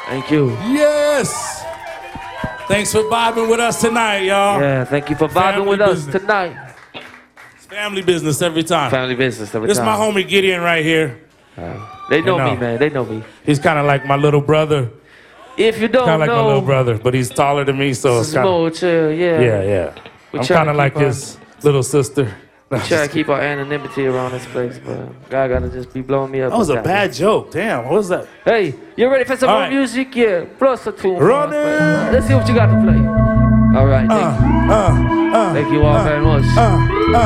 Thank you. Yes. Thanks for vibing with us tonight, y'all. Yeah, thank you for vibing Family with us business. tonight. It's family business every time. Family business every This time. my homie Gideon right here. They know You know. me, man. They know me. He's kind of like my little brother. If you don't Kind of like my little know, brother, but he's taller than me, so it's kind of... small, chill, yeah. Yeah. We I'm try kind to of like keep our- his little sister. We try to keep our anonymity around this place, but God gotta just be blowing me up. That was a with bad joke. Damn, what was that? Hey, you ready for some All more right. music? Yeah, plus a two. Run it. Let's see what you got to play. All right, thank you all very much.